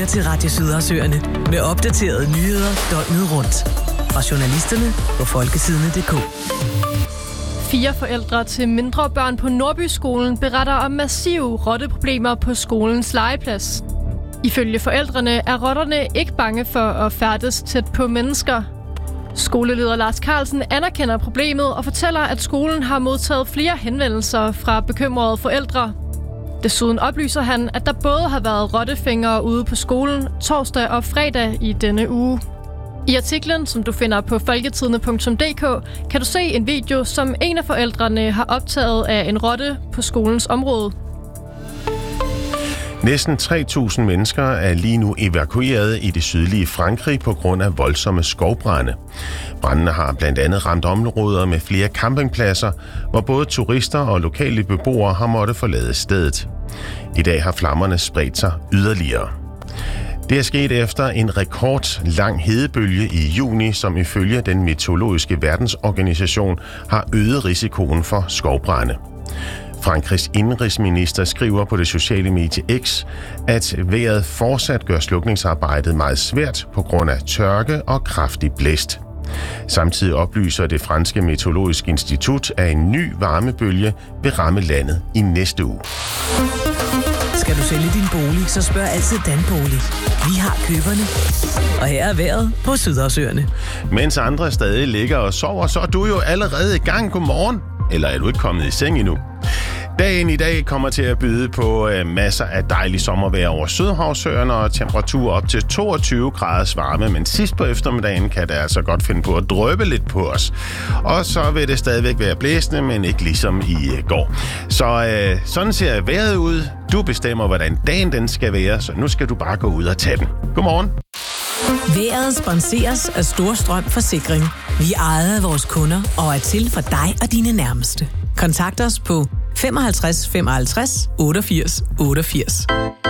lytter til Radio Sydersøerne med opdaterede nyheder døgnet rundt. Fra journalisterne på folketidene.dk. 4 forældre til mindre børn på Nordbyskolen beretter om massive rotteproblemer på skolens legeplads. Ifølge forældrene er rotterne ikke bange for at færdes tæt på mennesker. Skoleleder Lars Carlsen anerkender problemet og fortæller, at skolen har modtaget flere henvendelser fra bekymrede forældre. Desuden oplyser han, at der både har været rottefingre ude på skolen torsdag og fredag i denne uge. I artiklen, som du finder på folketidene.dk, kan du se en video, som en af forældrene har optaget af en rotte på skolens område. Næsten 3.000 mennesker er lige nu evakueret i det sydlige Frankrig på grund af voldsomme skovbrande. Brændene har blandt andet ramt områder med flere campingpladser, hvor både turister og lokale beboere har måttet forlade stedet. I dag har flammerne spredt sig yderligere. Det er sket efter en rekordlang hedebølge i juni, som ifølge den meteorologiske verdensorganisation har øget risikoen for skovbrande. Frankrigs indenrigsminister skriver på det sociale medie X, at vejret fortsat gør slukningsarbejdet meget svært på grund af tørke og kraftig blæst. Samtidig oplyser det franske meteorologiske institut, at en ny varmebølge vil ramme landet i næste uge. Skal du sælge din bolig, så spørg altid Danbolig. Vi har køberne. Og her er vejret på Sydersøerne. Mens andre stadig ligger og sover, så er du jo allerede i gang. Godmorgen. Eller er du ikke kommet i seng endnu? Dagen i dag kommer til at byde på masser af dejlig sommervejr over Sydhavsøerne og temperatur op til 22 graders varme, men sidst på eftermiddagen kan det altså godt finde på at dryppe lidt på os. Og så vil det stadigvæk være blæsende, men ikke ligesom i går. Så sådan ser vejret ud. Du bestemmer, hvordan dagen den skal være, så nu skal du bare gå ud og tage den. Godmorgen. Vejret sponseres af Storstrøm Forsikring. Vi er ejet af vores kunder og er til for dig og dine nærmeste. Kontakt os på 55 55 88 88.